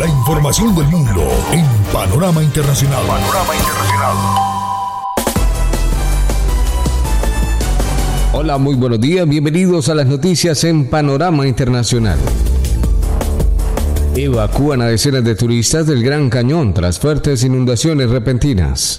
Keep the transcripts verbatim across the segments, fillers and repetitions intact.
La información del mundo en Panorama Internacional. Panorama Internacional. Hola, muy buenos días. Bienvenidos a las noticias en Panorama Internacional. Evacúan a decenas de turistas del Gran Cañón tras fuertes inundaciones repentinas.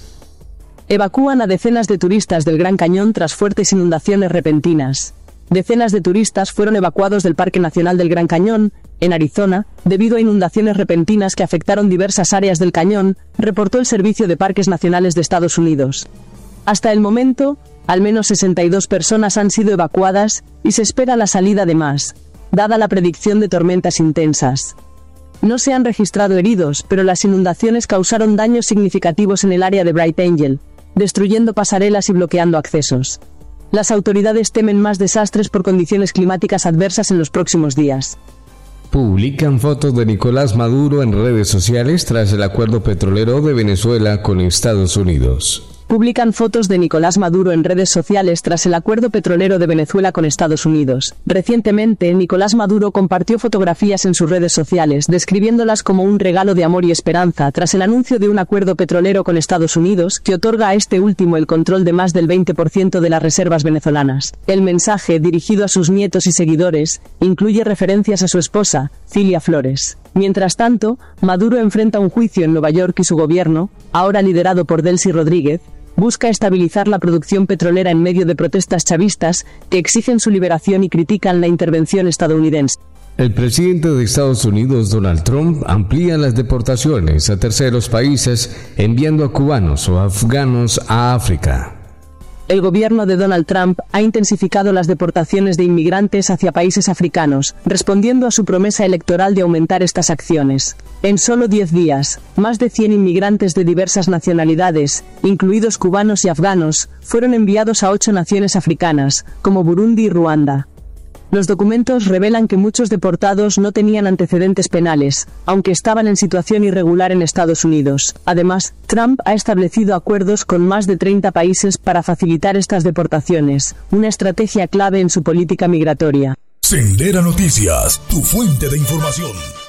Evacúan a decenas de turistas del Gran Cañón tras fuertes inundaciones repentinas. Decenas de turistas fueron evacuados del Parque Nacional del Gran Cañón, en Arizona, debido a inundaciones repentinas que afectaron diversas áreas del cañón, reportó el Servicio de Parques Nacionales de Estados Unidos. Hasta el momento, al menos sesenta y dos personas han sido evacuadas, y se espera la salida de más, dada la predicción de tormentas intensas. No se han registrado heridos, pero las inundaciones causaron daños significativos en el área de Bright Angel, destruyendo pasarelas y bloqueando accesos. Las autoridades temen más desastres por condiciones climáticas adversas en los próximos días. Publican fotos de Nicolás Maduro en redes sociales tras el acuerdo petrolero de Venezuela con Estados Unidos. Publican fotos de Nicolás Maduro en redes sociales tras el acuerdo petrolero de Venezuela con Estados Unidos. Recientemente, Nicolás Maduro compartió fotografías en sus redes sociales, describiéndolas como un regalo de amor y esperanza tras el anuncio de un acuerdo petrolero con Estados Unidos que otorga a este último el control de más del veinte por ciento de las reservas venezolanas. El mensaje, dirigido a sus nietos y seguidores, incluye referencias a su esposa, Cilia Flores. Mientras tanto, Maduro enfrenta un juicio en Nueva York y su gobierno, ahora liderado por Delcy Rodríguez, busca estabilizar la producción petrolera en medio de protestas chavistas que exigen su liberación y critican la intervención estadounidense. El presidente de Estados Unidos, Donald Trump, amplía las deportaciones a terceros países, enviando a cubanos o afganos a África. El gobierno de Donald Trump ha intensificado las deportaciones de inmigrantes hacia países africanos, respondiendo a su promesa electoral de aumentar estas acciones. En solo diez días, más de cien inmigrantes de diversas nacionalidades, incluidos cubanos y afganos, fueron enviados a ocho naciones africanas, como Burundi y Ruanda. Los documentos revelan que muchos deportados no tenían antecedentes penales, aunque estaban en situación irregular en Estados Unidos. Además, Trump ha establecido acuerdos con más de treinta países para facilitar estas deportaciones, una estrategia clave en su política migratoria. Sendera Noticias, tu fuente de información.